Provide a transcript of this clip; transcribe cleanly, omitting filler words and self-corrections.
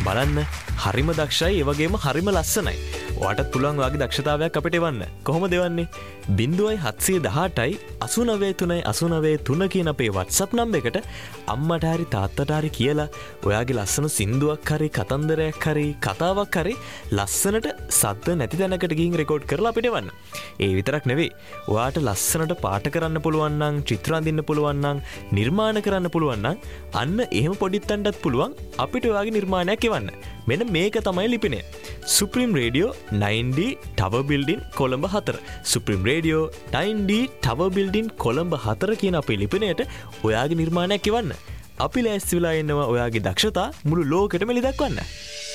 බලන්න හරිම දක්ෂයි ඒ වගේම හරිම ලස්සනයි. ඔයාටත් පුළුවන් ඔයාගේ දක්ෂතාවයක් අපිට එවන්න. කොහොමද එවන්නේ? 0718යි 893යි 893 කියන අපේ WhatsApp නම්බර් එකට අම්මට හරි තාත්තට හරි කියලා ඔයාගේ ලස්සන සින්දුවක් හරි කතන්දරයක් හරි කතාවක් හරි ලස්සනට සද්ද නැති තැනකට ගිහින් රෙකෝඩ් කරලා අපිට එවන්න. ඒ විතරක් නෙවෙයි. ඔයාට ලස්සනට පාට කරන්න පුළුවන් නම් චිත්‍ර අඳින්න පුළුවන් නම් නිර්මාණ කරන්න පුළුවන් නම් අන්න එහෙම පොඩිත්තන්ටත් පුළුවන් අපිට ඔයාගේ නිර්මාණයක් එවන්න. මෙන්න මේක තමයි ලිපිනය. Supreme Radio 9D Tower Building Colombo 4. Supreme Radio 9D Tower Building Colombo 4 කියන අපේ ලිපිනයට ඔයාගේ නිර්මාණයක් එවන්න. අපි ලෑස්ති වෙලා ඉන්නවා ඔයාගේ දක්ෂතා මුළු ලෝකෙටම එළි දක්වන්න.